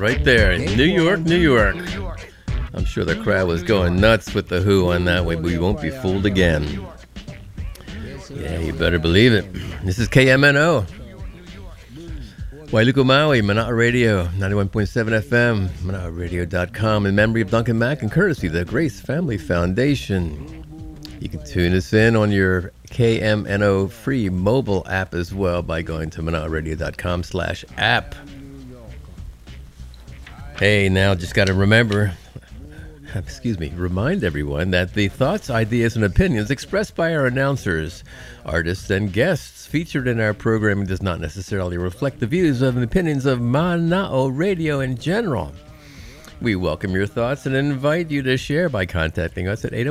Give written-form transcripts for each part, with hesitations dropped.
right there in New York, New York. I'm sure the crowd was going nuts with the Who on that way, but we won't be fooled again. Yeah, you better believe it. This is KMNO. Wailuku Maui, Mana'a Radio, 91.7 FM, Mana'aRadio.com, in memory of Duncan Mack and courtesy of the Grace Family Foundation. You can tune us in on your KMNO free mobile app as well by going to Mana'aRadio.com/app. Hey, now just got to remind everyone that the thoughts, ideas, and opinions expressed by our announcers, artists, and guests featured in our programming does not necessarily reflect the views and opinions of Mana'o Radio in general. We welcome your thoughts and invite you to share by contacting us at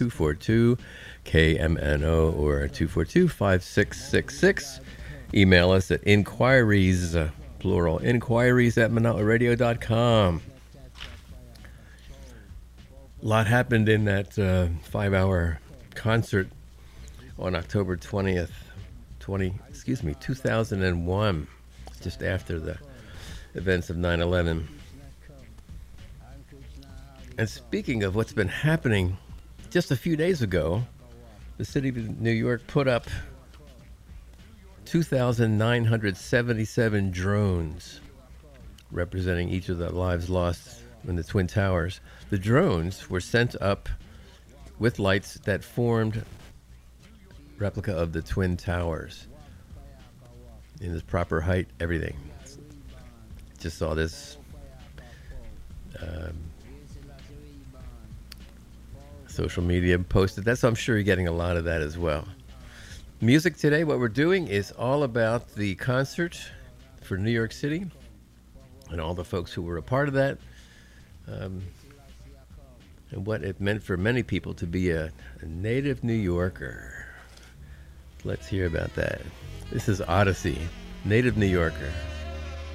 808-242-KMNO or 242-5666. Email us at inquiries, plural, inquiries at mana'aradio.com. A lot happened in that 5-hour concert on October 20th, 2001, just after the events of 9/11. And speaking of what's been happening, just a few days ago, the city of New York put up 2,977 drones representing each of the lives lost in the Twin Towers. The drones were sent up with lights that formed replica of the Twin Towers in its proper height, everything. Just saw this social media posted that, so I'm sure you're getting a lot of that as well. Music today, what we're doing is all about the concert for New York City and all the folks who were a part of that, and what it meant for many people to be a native New Yorker. Let's hear about that. This is Odyssey, Native New Yorker.